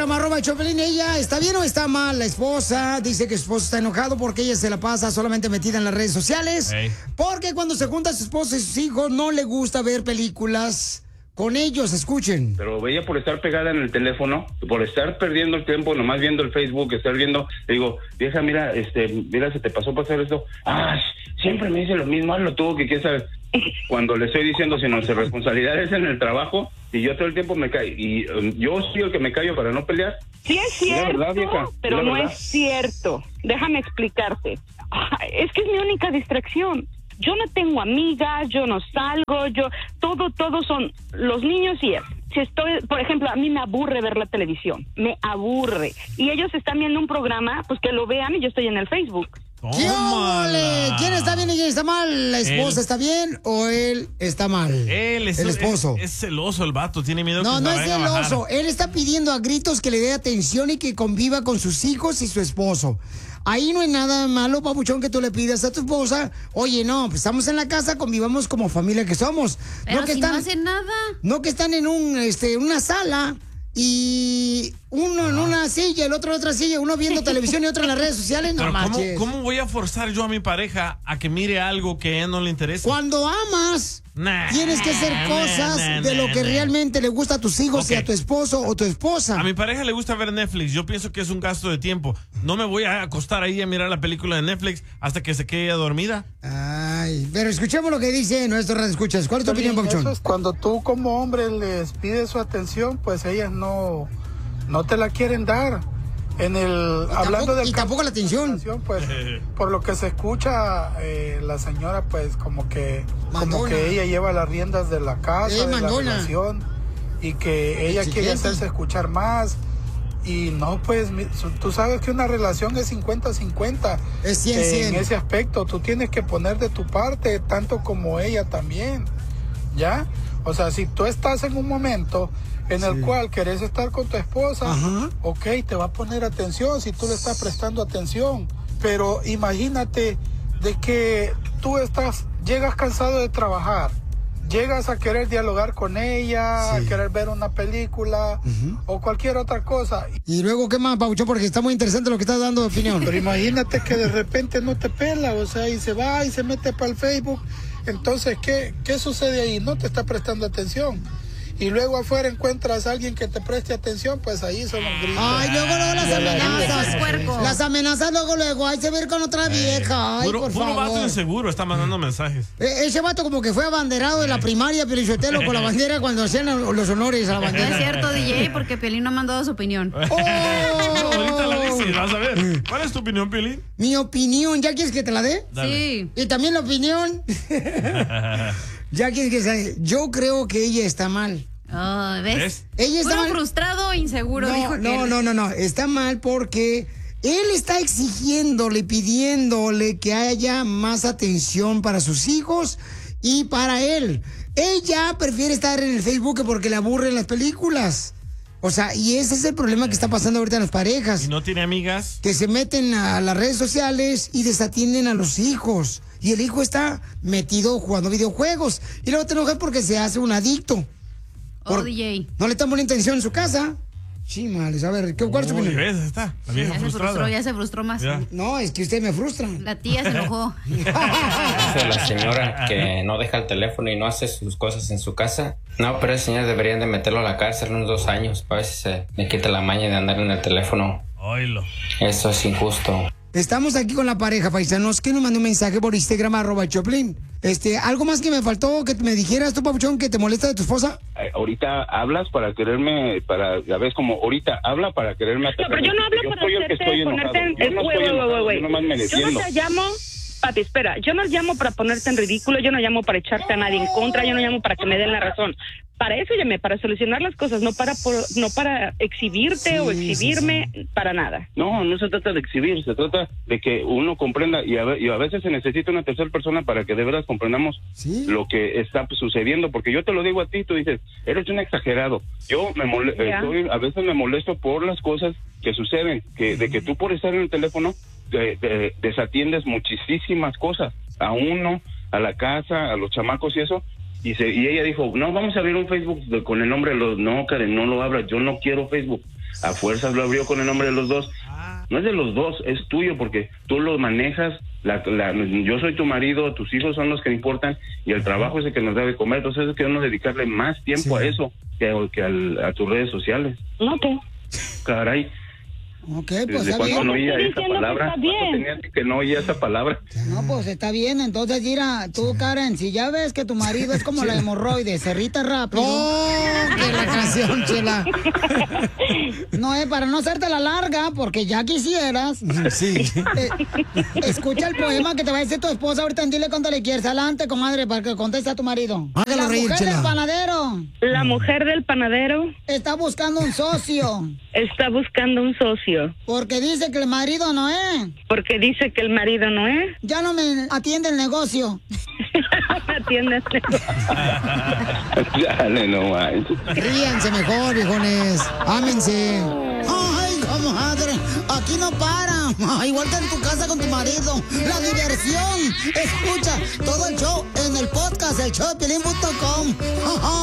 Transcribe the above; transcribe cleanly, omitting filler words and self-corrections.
Instagram, @Choplin. Ella, ¿está bien o está mal? La esposa dice que su esposo está enojado porque ella se la pasa solamente metida en las redes sociales. Hey. Porque cuando se junta su esposo y sus hijos no le gusta ver películas con ellos. Escuchen. Pero ella por estar pegada en el teléfono, por estar perdiendo el tiempo, nomás viendo el Facebook, estar viendo, le digo, vieja, mira, mira, se te pasó pasar esto. Ah, siempre me dice lo mismo, hazlo tú, que quieres saber. Cuando le estoy diciendo, si nuestra responsabilidad es en el trabajo, y yo todo el tiempo me callo, y yo soy el que me callo para no pelear. Sí es cierto, verdad, vieja, pero no verdad. es cierto. Déjame explicarte. Es que es mi única distracción. Yo no tengo amigas, yo no salgo, todo son los niños y él. Si estoy, por ejemplo, a mí me aburre ver la televisión, me aburre. Y ellos están viendo un programa, pues que lo vean y yo estoy en el Facebook. ¿Qué ole? ¿Quién está bien y quién está mal? ¿La esposa está bien o él está mal? Él es el esposo. Es celoso el vato, tiene miedo No, que no se es vayan a bajar. celoso. Él está pidiendo a gritos que le dé atención y que conviva con sus hijos y su esposo. Ahí no hay nada malo, papuchón, que tú le pidas a tu esposa. Oye, no, pues estamos en la casa, convivamos como familia que somos. Pero no que si no hacen nada. No que están en una sala y uno en una silla, el otro en otra silla, uno viendo televisión y otro en las redes sociales. No Pero marches. ¿cómo voy a forzar yo a mi pareja a que mire algo que a él no le interesa? Cuando amas, tienes que hacer cosas de lo que realmente le gusta a tus hijos y a tu esposo o tu esposa. A mi pareja le gusta ver Netflix. Yo pienso que es un gasto de tiempo. No me voy a acostar ahí a mirar la película de Netflix hasta que se quede dormida. Ay, pero escuchemos lo que dice nuestro radio escuchas. ¿Cuál es tu opinión, papuchón? Eso es cuando tú como hombre les pides su atención, pues ellas no te la quieren dar. Tampoco la atención. Pues, por lo que se escucha, la señora pues como que ella lleva las riendas de la casa, de la relación, y que ella quiere hacerse escuchar más. Y no, pues tú sabes que una relación es 50-50. Es 100-100. En ese aspecto tú tienes que poner de tu parte, tanto como ella también, ¿ya? O sea, si tú estás en un momento en el cual querés estar con tu esposa, ok, te va a poner atención si tú le estás prestando atención. Pero imagínate de que tú llegas cansado de trabajar, llegas a querer dialogar con ella, a querer ver una película o cualquier otra cosa. Y luego, ¿qué más, Paucho? Porque está muy interesante lo que estás dando de opinión. Pero imagínate que de repente no te pela, o sea, y se va y se mete para el Facebook. Entonces, ¿qué sucede ahí? No te está prestando atención. Y luego afuera encuentras a alguien que te preste atención, pues ahí son los gritos. Ay, luego las amenazas. Las amenazas luego, ay, se va a ir con otra vieja. Ay, por puro favor. vato inseguro está mandando mensajes. Ese vato como que fue abanderado de la primaria, Pelichotelo, con la bandera cuando hacían los honores a la bandera. No es cierto, DJ, porque Piolín no ha mandado su opinión. Ahorita la dices, vas a ver. ¿Cuál es tu opinión, Piolín? Mi opinión, ¿ya quieres que te la dé? Dale. Sí. Y también la opinión. Ya quieres que se... Yo creo que ella está mal. Oh, ¿ves? Ella está Puro mal. frustrado o inseguro, dijo que... No. Está mal porque él está exigiéndole, pidiéndole que haya más atención para sus hijos y para él. Ella prefiere estar en el Facebook porque le aburren las películas. O sea, y ese es el problema que está pasando ahorita en las parejas. ¿Y no tiene amigas? Que se meten a las redes sociales y desatienden a los hijos. Y el hijo está metido jugando videojuegos. Y luego te enojas porque se hace un adicto. DJ. No le están poniendo atención en su casa. Chimales, a ver, ¿cuál es tu opinión? ¿Ves? Está la vieja frustrada. Ya se frustró más. Ya. No, es que usted me frustra. La tía se enojó. La señora que no deja el teléfono y no hace sus cosas en su casa. No, pero esa señora deberían de meterlo a la cárcel unos 2 años para ver si se le quita la maña de andar en el teléfono. Oílo. Eso es injusto. Estamos aquí con la pareja, paisanos, que nos mandó un mensaje por Instagram, @Choplin. ¿Algo más que me faltó que me dijeras tú, papuchón, que te molesta de tu esposa? Ahorita hablas para quererme, ya ves, como ahorita habla para quererme atacar. No, pero yo no hablo para ponerte en Yo no estoy enojado, yo nomás me Yo defiendo. no te llamo, papi, espera, yo no llamo para ponerte en ridículo, yo no llamo para echarte a nadie en contra, yo no llamo para que me den la razón. Para eso llamé, para solucionar las cosas, no para exhibirte o exhibirme, para nada. No se trata de exhibir, se trata de que uno comprenda y a veces se necesita una tercera persona para que de veras comprendamos lo que está sucediendo, porque yo te lo digo a ti, tú dices, eres un exagerado. Yo a veces me molesto por las cosas que suceden, de que tú por estar en el teléfono desatiendes muchísimas cosas, a uno, a la casa, a los chamacos y eso. Y ella dijo, no, vamos a abrir un Facebook con el nombre de los... No, Karen, no lo abras, yo no quiero Facebook. a fuerzas lo abrió con el nombre de los dos. No es de los dos, es tuyo porque tú lo manejas. Yo soy tu marido, tus hijos son los que importan y el trabajo es el que nos debe comer. Entonces es que debemos dedicarle más tiempo a eso que a tus redes sociales. Ok. Caray. Ok, ¿Desde pues está cuándo bien. no oía esa palabra? Está bien. ¿Cuándo tenías que no oía esa palabra? No, pues está bien. Entonces, mira, tú, Karen, si ya ves que tu marido es como la hemorroide, se irrita rápido. ¡Oh, que la canción, Chela! No, para no hacerte la larga, porque ya quisieras. Sí. Escucha el poema que te va a decir tu esposa ahorita. Dile cuánto le quieres. Adelante, comadre, para que conteste a tu marido. Hágalo reír, mujer Chela. del panadero. La mujer del panadero. Está buscando un socio. Está buscando un socio. Porque dice que el marido no es. Porque dice que el marido no es. Ya no me atiende el negocio. Atiende el negocio. Dale, no manches. Ríanse mejor, viejones. Ámense. Ay, comadre, aquí no para. Igual que en tu casa con tu marido. La diversión. Escucha todo el show en el podcast, el showdepiolín.com.